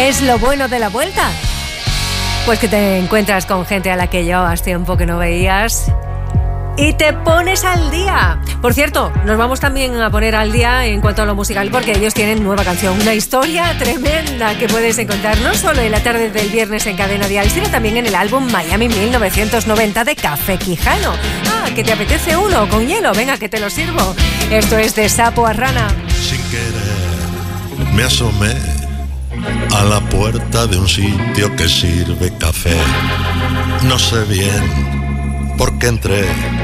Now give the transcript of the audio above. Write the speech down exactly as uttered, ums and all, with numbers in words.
es lo bueno de la vuelta? Pues que te encuentras con gente a la que llevabas tiempo que no veías y te pones al día. Por cierto, nos vamos también a poner al día en cuanto a lo musical, porque ellos tienen nueva canción, una historia tremenda que puedes encontrar no solo en la tarde del viernes en Cadena Dial, sino también en el álbum Miami mil novecientos noventa de Café Quijano. Ah, ¿que te apetece uno con hielo? Venga, que te lo sirvo. Esto es De Sapo a Rana. Sin querer me asomé a la puerta de un sitio que sirve café. No sé bien por qué entré,